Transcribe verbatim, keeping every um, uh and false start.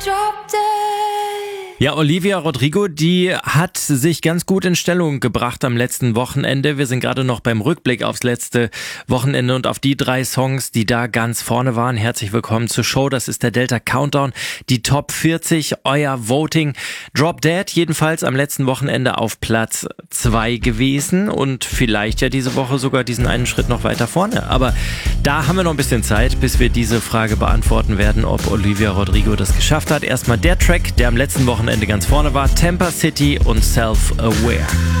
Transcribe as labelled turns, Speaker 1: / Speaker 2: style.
Speaker 1: Ja, Olivia Rodrigo, die hat sich ganz gut in Stellung gebracht am letzten Wochenende. Wir sind gerade noch beim Rückblick aufs letzte Wochenende und auf die drei Songs, die da ganz vorne waren. Herzlich willkommen zur Show. Das ist der Delta Countdown, die Top vierzig, euer Voting. Drop Dead jedenfalls am letzten Wochenende auf Platz zwei gewesen und vielleicht ja diese Woche sogar diesen einen Schritt noch weiter vorne. Aber da haben wir noch ein bisschen Zeit, bis wir diese Frage beantworten werden, ob Olivia Rodrigo das geschafft hat. Erstmal der Track, der am letzten Wochenende ganz vorne war, Tampa City und Self-Aware.